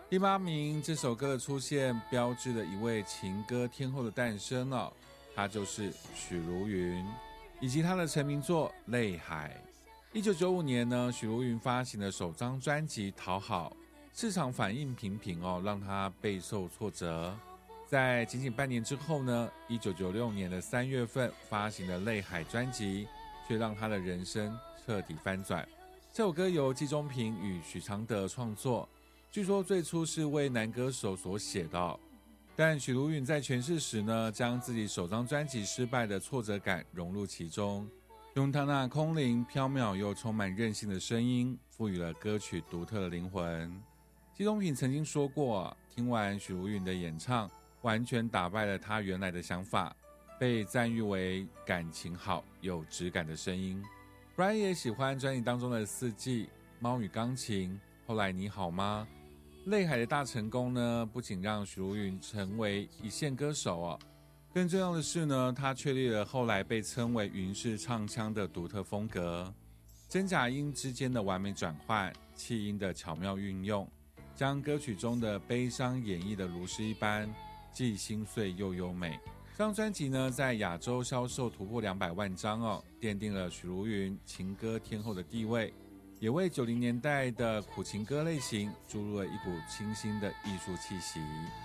第八名，这首歌的出现标志了一位情歌天后的诞生哦，她就是许茹芸，以及她的成名作《泪海》。1995年呢，许茹芸发行的首张专辑《讨好》，市场反应平平哦，让她备受挫折。在仅仅半年之后呢，1996年的3月份发行的《泪海》专辑，却让她的人生彻底翻转。这首歌由季中平与许常德创作。据说最初是为男歌手所写的，但许茹芸在诠释时呢，将自己首张专辑失败的挫折感融入其中，用她那空灵飘渺又充满韧性的声音，赋予了歌曲独特的灵魂。季中平曾经说过，听完许茹芸的演唱，完全打败了她原来的想法，被赞誉为感情好有质感的声音。Brian 也喜欢专辑当中的四季、猫与钢琴、后来你好吗？泪海的大成功呢，不仅让许茹芸成为一线歌手哦，更重要的是呢，她确立了后来被称为云式唱腔的独特风格，真假音之间的完美转换，气音的巧妙运用，将歌曲中的悲伤演绎的如诗一般，既心碎又优美。这张专辑呢，在亚洲销售突破200万张哦，奠定了许茹芸情歌天后的地位。也为90年代的苦情歌类型注入了一股清新的艺术气息。